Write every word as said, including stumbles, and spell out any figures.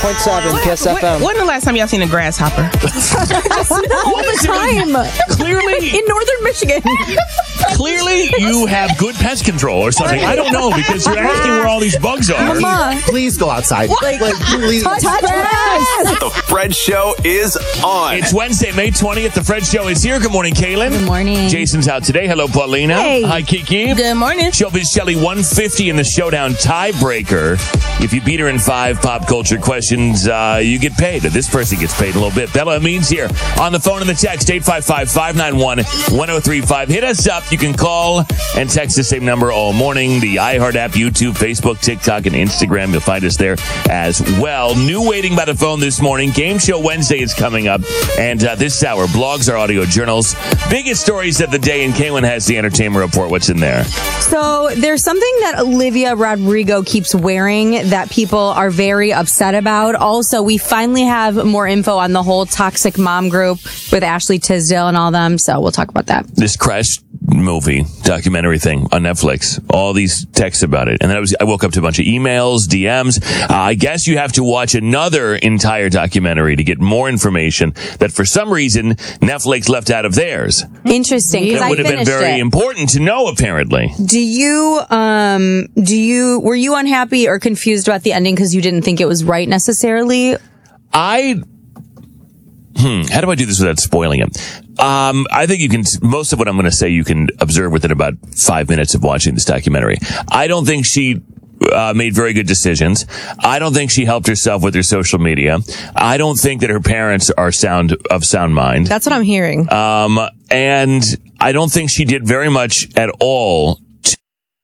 point seven Kiss F M. When the last time y'all seen a grasshopper? All the time. Clearly, In northern Michigan. clearly, you have good pest control or something. I don't know, because you're asking where all these bugs are. Mama. Please go outside. Like, please. Touch grass. The Fred Show is on. It's Wednesday, May twentieth. The Fred Show is here. Good morning, Kaylin. Good morning. Jason's out today. Hello, Paulina. Hey. Hi, Kiki. Good morning. Showbiz Shelly one fifty in the Showdown tiebreaker. If you beat her in five pop culture questions, uh, you get paid. This person gets paid a little bit. Bella Amin's here on the phone and the text, eight five five, five nine one, one oh three five. Hit us up. You can call and text the same number all morning. The iHeart app, YouTube, Facebook, TikTok, and Instagram. You'll find us there as well. New waiting by the phone this morning. Game Show Wednesday is coming up. And uh, this hour, blogs are audio journals. Biggest stories of the day, and Kaylin has the entertainment report. What's in there? So there's something that Olivia Rodrigo keeps wearing that people are very upset about. Also, we finally have more info on the whole toxic mom group with Ashley Tisdale and all them. So we'll talk about that. This Crash movie documentary thing on Netflix, all these texts about it, and then I was I woke up to a bunch of emails, D Ms. uh, I guess you have to watch another entire documentary to get more information that for some reason Netflix left out of theirs. Interesting. 'cause That I would have been finished very it. important to know, apparently. Do you, um, do you, were you unhappy or confused about the ending because you didn't think it was right necessarily? I Hmm. How do I do this without spoiling it? Um, I think you can, most of what I'm going to say you can observe within about five minutes of watching this documentary. I don't think she uh, made very good decisions. I don't think she helped herself with her social media. I don't think that her parents are sound of sound mind. That's what I'm hearing. Um, and I don't think she did very much at all